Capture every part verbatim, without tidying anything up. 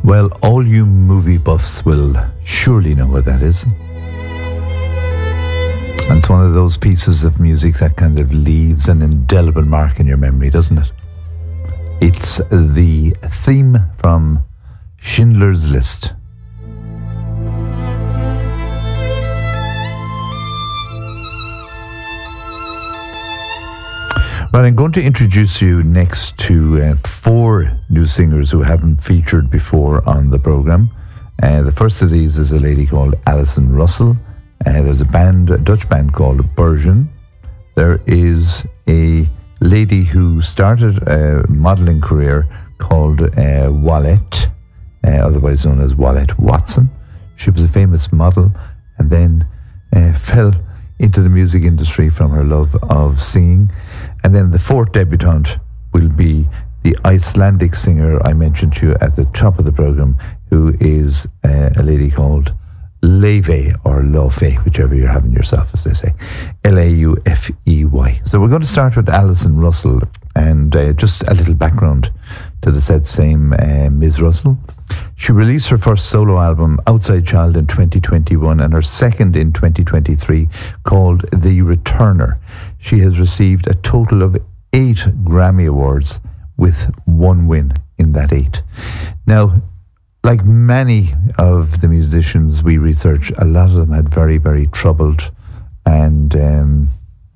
Well, all you movie buffs will surely know what that is. And it's one of those pieces of music that kind of leaves an indelible mark in your memory, doesn't it? It's the theme from Schindler's List. Well, I'm going to introduce you next to uh, four new singers who haven't featured before on the programme. Uh, the first of these is a lady called Alison Russell. Uh, there's a band, a Dutch band called Bergen. There is a lady who started a modelling career called uh, Wallette, uh, otherwise known as Wallette Watson. She was a famous model and then uh, fell into the music industry from her love of singing. And then the fourth debutante will be the Icelandic singer I mentioned to you at the top of the programme, who is uh, a lady called Laufey, or Laufey, whichever you're having yourself, as they say. L A U F E Y. So we're going to start with Alison Russell, and uh, just a little background to the said same uh, Miz Russell. She released her first solo album, Outside Child, in twenty twenty-one, and her second in twenty twenty-three, called The Returner. She has received a total of eight Grammy Awards, with one win in that eight. Now, like many of the musicians we research, a lot of them had very, very troubled and um,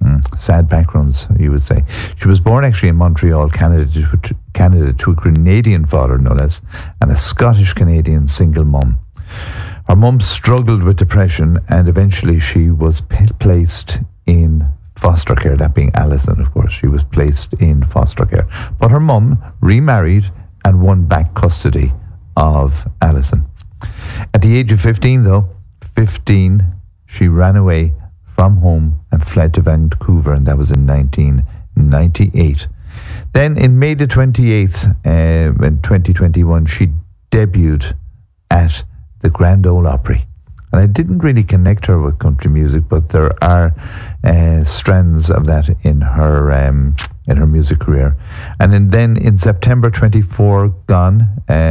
sad backgrounds, you would say. She was born actually in Montreal, Canada, to, Canada, to a Grenadian father, no less, and a Scottish-Canadian single mum. Her mum struggled with depression, and eventually she was p- placed in foster care, that being Alison, of course. She was placed in foster care. But her mum remarried and won back custody of Alison. At the age of fifteen, though, fifteen, she ran away from home and fled to Vancouver, and that was in nineteen ninety-eight. Then in May the twenty-eighth, uh, in twenty twenty-one, she debuted at the Grand Ole Opry. And I didn't really connect her with country music, but there are uh, strands of that in her um, in her music career. And then, then in September twenty-fourth, gone,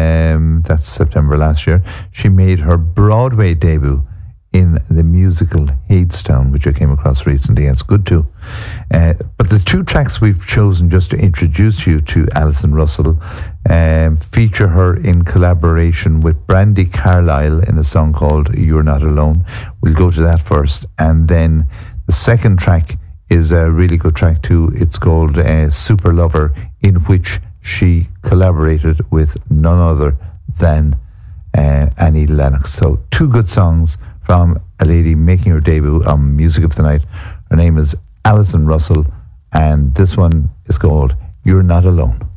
um, that's September last year, she made her Broadway debut in the musical Hadestown, which I came across recently, and it's good too. Uh, but the two tracks we've chosen just to introduce you to Alison Russell um, feature her in collaboration with Brandi Carlile in a song called You're Not Alone. We'll go to that first, and then the second track is a really good track too. It's called uh, Super Lover, in which she collaborated with none other than uh, Annie Lennox. So two good songs from a lady making her debut on Music of the Night. Her name is Alison Russell, and this one is called You're Not Alone.